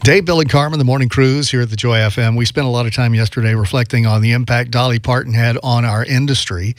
Dave, Bill, and Carmen, the Morning Cruise here at the Joy FM. We spent a lot of time yesterday reflecting on the impact Dolly Parton had on our industry.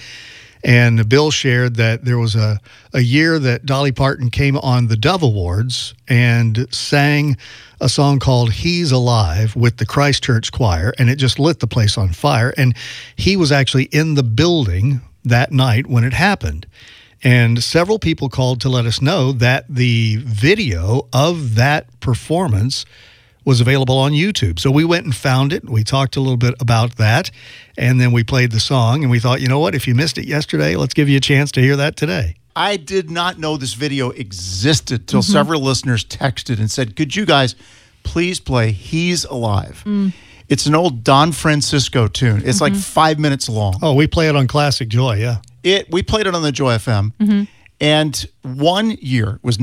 And Bill shared that there was a year that Dolly Parton came on the Dove Awards and sang a song called He's Alive with the Christchurch Choir, and it just lit the place on fire. And he was actually in the building that night when it happened. And several people called to let us know that the video of that performance was available on YouTube. So we went and found it. We talked a little bit about that, and then we played the song, and we thought, you know what, if you missed it yesterday, let's give you a chance to hear that today. I did not know this video existed till several listeners texted and said, could you guys please play He's Alive? It's an old Don Francisco tune. It's like 5 minutes long. Oh, we play it on Classic Joy, yeah. We played it on the Joy FM, and one year was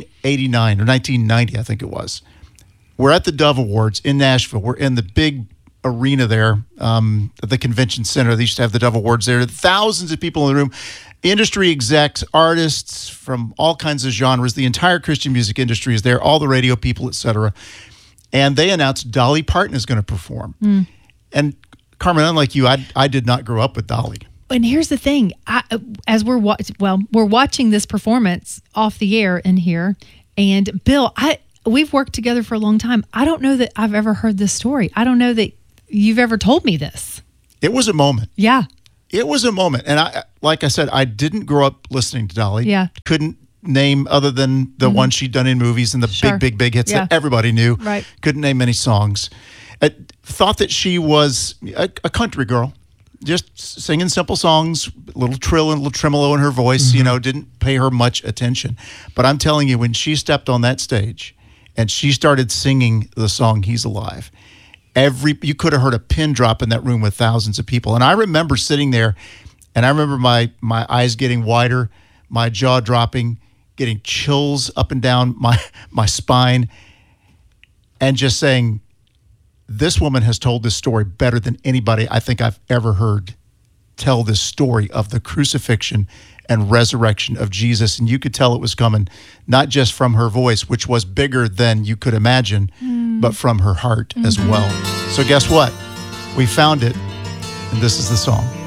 1989 or 1990, I think it was. We're at the Dove Awards in Nashville. We're in the big arena there at the convention center. They used to have the Dove Awards there. Thousands of people in the room, industry execs, artists from all kinds of genres. The entire Christian music industry is there, all the radio people, etc. And they announced Dolly Parton is going to perform. And Carmen, unlike you, I did not grow up with Dolly. And here's the thing. As we're watching this performance off the air in here, and Bill, we've worked together for a long time. I don't know that I've ever heard this story. I don't know that you've ever told me this. It was a moment. Yeah. It was a moment. And like I said, I didn't grow up listening to Dolly. Yeah. Couldn't name other than the ones she'd done in movies and the big hits that everybody knew. Right. Couldn't name any songs. I thought that she was a country girl, just singing simple songs, a little trill and a little tremolo in her voice, didn't pay her much attention. But I'm telling you, when she stepped on that stage and she started singing the song He's Alive, you could have heard a pin drop in that room with thousands of people. And I remember sitting there, and I remember my eyes getting wider, my jaw dropping, getting chills up and down my spine, and just saying, this woman has told this story better than anybody I think I've ever heard tell this story of the crucifixion and resurrection of Jesus. And you could tell it was coming not just from her voice, which was bigger than you could imagine, but from her heart as well. So guess what? We found it, and this is the song.